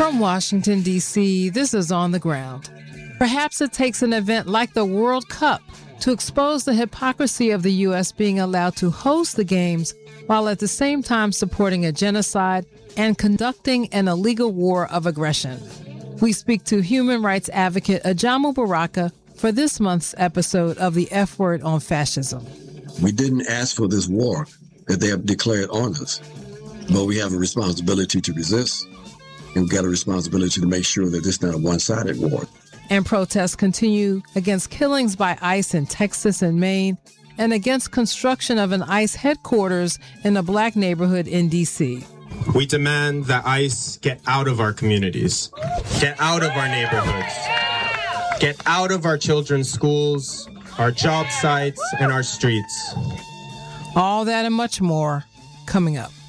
From Washington, D.C., this is On the Ground. Perhaps it takes an event like the World Cup to expose the hypocrisy of the U.S. being allowed to host the games while at the same time supporting a genocide and conducting an illegal war of aggression. We speak to human rights advocate Ajamu Baraka for this month's episode of The F Word on Fascism. We didn't ask for this war that they have declared on us, but we have a responsibility to resist, and we've got a responsibility to make sure that this is not a one-sided war. And protests continue against killings by ICE in Texas and Maine, and against construction of an ICE headquarters in a black neighborhood in D.C. We demand that ICE get out of our communities, get out of our neighborhoods, get out of our children's schools, our job sites, and our streets. All that and much more coming up.